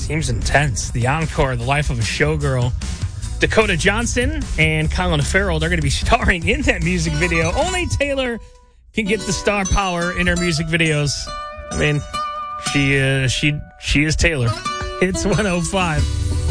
Seems intense. The encore, The Life of a Showgirl. Dakota Johnson and Colin Farrell, they're going to be starring in that music video. Only Taylor can get the star power in her music videos. I mean, she is Taylor. It's 105.